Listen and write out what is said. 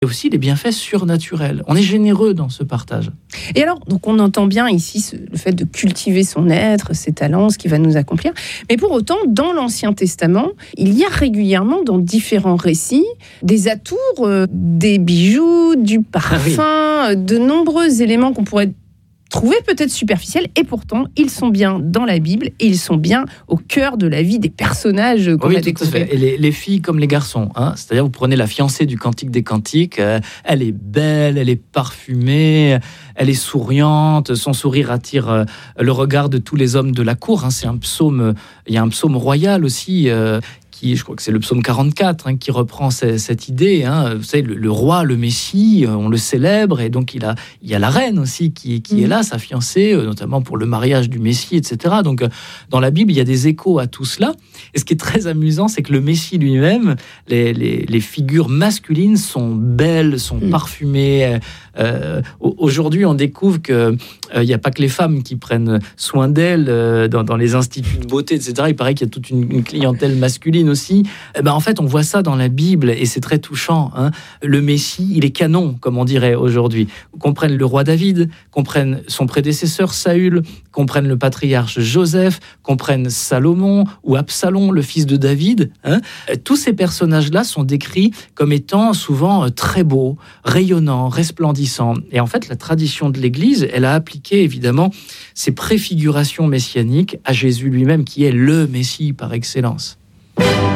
et aussi les bienfaits surnaturels. On est généreux dans ce partage. Et alors, donc on entend bien ici le fait de cultiver son être, ses talents, ce qui va nous accomplir. Mais pour autant, dans l'Ancien Testament, il y a régulièrement dans différents récits des atours, des bijoux, du parfum, de nombreux éléments qu'on pourrait trouver peut-être superficiels, et pourtant, ils sont bien dans la Bible et ils sont bien au cœur de la vie des personnages qu'on a découverts. Et les filles comme les garçons, hein. C'est-à-dire, vous prenez la fiancée du Cantique des Cantiques, elle est belle, elle est parfumée, elle est souriante, son sourire attire le regard de tous les hommes de la cour, hein. C'est un psaume, il y a un psaume royal aussi, je crois que c'est le psaume 44 qui reprend cette idée. Vous savez, le roi, le Messie, on le célèbre, et donc il y a la reine aussi qui est là, sa fiancée, notamment pour le mariage du Messie, etc. Donc dans la Bible, il y a des échos à tout cela. Et ce qui est très amusant, c'est que le Messie lui-même, les figures masculines sont belles, sont parfumées. Aujourd'hui, on découvre qu'il n'y a pas que les femmes qui prennent soin d'elles dans les instituts de beauté, etc. Il paraît qu'il y a toute une clientèle masculine aussi. En fait, on voit ça dans la Bible et c'est très touchant. Le Messie, il est canon, comme on dirait aujourd'hui. Qu'on prenne le roi David, qu'on prenne son prédécesseur Saül, qu'on prenne le patriarche Joseph, qu'on prenne Salomon ou Absalom, le fils de David. Tous ces personnages-là sont décrits comme étant souvent très beaux, rayonnants, resplendissants. Et en fait, la tradition de l'Église, elle a appliqué évidemment ces préfigurations messianiques à Jésus lui-même, qui est le Messie par excellence.